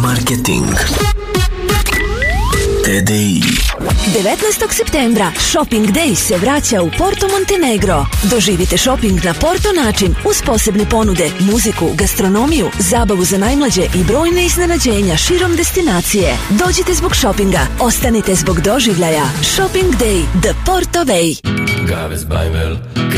Marketing TDI. 19. septembra Shopping Day se vraća u Porto Montenegro. Doživite shopping na Porto način uz posebne ponude, muziku, gastronomiju, zabavu za najmlađe i brojne iznenađenja širom destinacije. Dođite zbog shoppinga, ostanite zbog doživljaja. Shopping Day, The Porto Way. Gaves Baimel,